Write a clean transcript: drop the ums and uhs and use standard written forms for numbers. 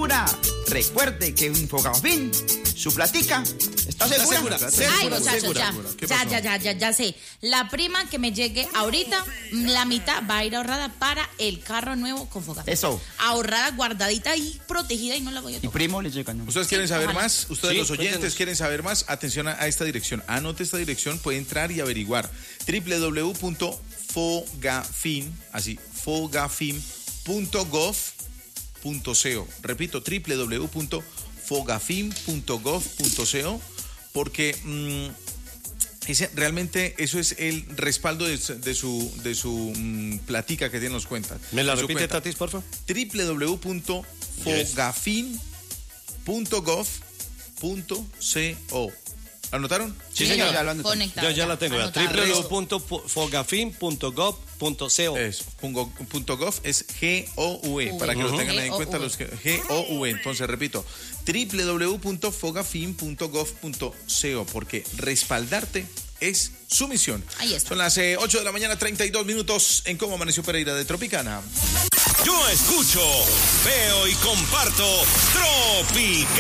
segura. Recuerde que en Fogafín, su platica está segura. Ay, muchachos, ya sé. La prima que me llegue ahorita, la mitad va a ir ahorrada para el carro nuevo con Fogafín. Eso. Ahorrada, guardadita y protegida y no la voy a tocar. Y primo le llega, ¿no? ¿Ustedes quieren saber ojalá. más? ¿Ustedes los oyentes quieren saber más? Atención a esta dirección. Anote esta dirección, puede entrar y averiguar. www.fogafin, así, fogafin.gov.co. Repito, www.fogafin.gov.co, porque realmente eso es el respaldo de su platica que tiene los cuentas. ¿Me la repite, Tatis, por favor? www.fogafin.gov.co. ¿Anotaron? Sí, señor. Ya la tengo. www.fogafin.gov.co. Eso. .gov es GOV, para que lo tengan en cuenta los GOV. Entonces, repito, www.fogafin.gov.co, porque respaldarte es su misión. Ahí está. Son las 8 de la mañana, 32 minutos en Cómo Amaneció Pereira de Tropicana. Yo escucho, veo y comparto Trópica.